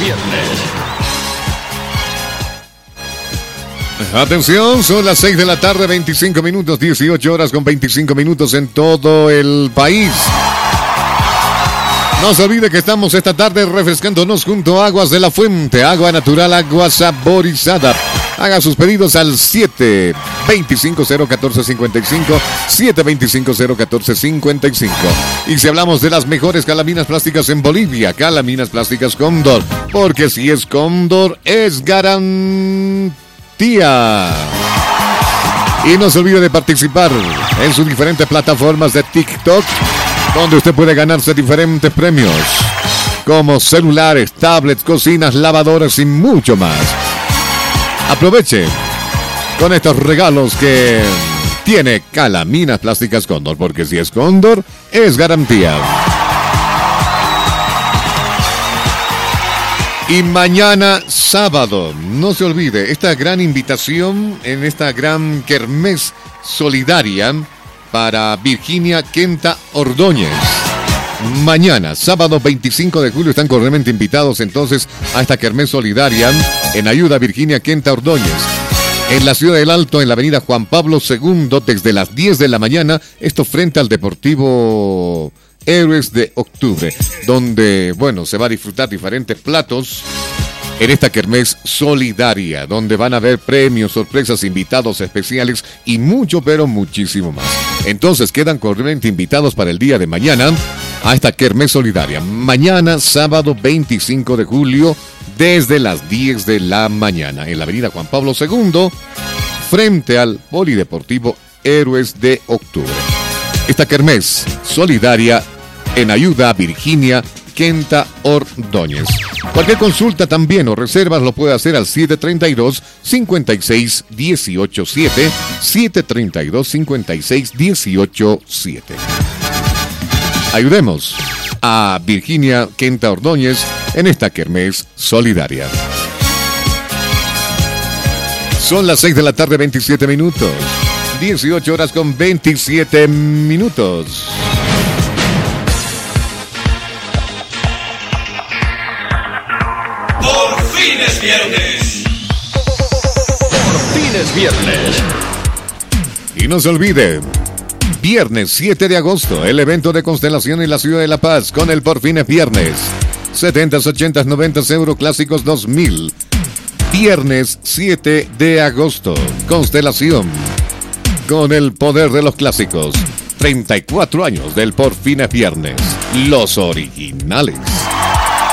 viernes. Atención, son las 6 de la tarde, 25 minutos, 18 horas con 25 minutos en todo el país. No se olvide que estamos esta tarde refrescándonos junto a Aguas de la Fuente, agua natural, agua saborizada. Haga sus pedidos al 725-01455, 725-01455. Y si hablamos de las mejores calaminas plásticas en Bolivia, Calaminas Plásticas Cóndor, porque si es Cóndor, es garantía. Y no se olvide de participar en sus diferentes plataformas de TikTok, donde usted puede ganarse diferentes premios, como celulares, tablets, cocinas, lavadoras y mucho más. Aproveche con estos regalos que tiene Calaminas Plásticas Cóndor, porque si es Cóndor, es garantía. Y mañana sábado, no se olvide, esta gran invitación en esta gran kermés solidaria para Virginia Kenta Ordóñez. Mañana, sábado 25 de julio, están cordialmente invitados entonces a esta kermés solidaria en ayuda a Virginia Kenta Ordóñez. En la ciudad del Alto, en la avenida Juan Pablo II, desde las 10 de la mañana, esto frente al Deportivo Héroes de Octubre, donde, bueno, se va a disfrutar diferentes platos en esta kermés solidaria, donde van a haber premios, sorpresas, invitados especiales y mucho, pero muchísimo más. Entonces quedan cordialmente invitados para el día de mañana a esta kermés solidaria. Mañana, sábado 25 de julio, desde las 10 de la mañana, en la avenida Juan Pablo II, frente al Polideportivo Héroes de Octubre. Esta kermés solidaria en ayuda a Virginia Kenta Ordóñez. Cualquier consulta también o reservas lo puede hacer al 732-56-187, 732-56-187. Ayudemos a Virginia Kenta Ordóñez en esta kermés solidaria. Son las 6 de la tarde, 27 minutos. 18 horas con 27 minutos. Por fin es viernes. Por fin es viernes. Y no se olvide, viernes 7 de agosto, el evento de constelación en la ciudad de La Paz con el Por fin es viernes. 70s, 80s, 90s, Euroclásicos 2000. Viernes 7 de agosto, constelación con el poder de los clásicos. 34 años del Por fin es viernes. Los originales.